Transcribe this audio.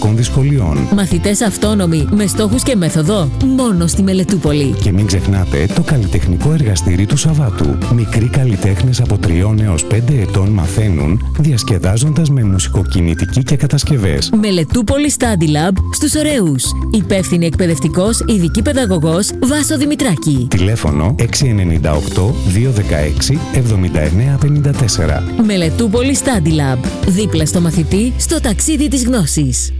μαθηματικών δυσκολιών. Μαθητές αυτόνομοι με στόχους και μέθοδο. Μόνο στη Μελετούπολη. Και μην ξεχνάτε το καλλιτεχνικό εργαστήρι του Σαββάτου. Μικροί καλλιτέχνες από 3 έως 5 ετών μαθαίνουν, διασκεδάζοντας με μουσικοκινητική και κατασκευές. Μελετούπολη Study Lab στους Ωραίους. Υπεύθυνη εκπαιδευτικός, ειδική παιδαγωγός Βάσο Δημητράκη. Τηλέφωνο 698 216 7954. Μελετούπολη Study Lab. Δίπλα στο μαθητή, στο ταξίδι της γνώσης.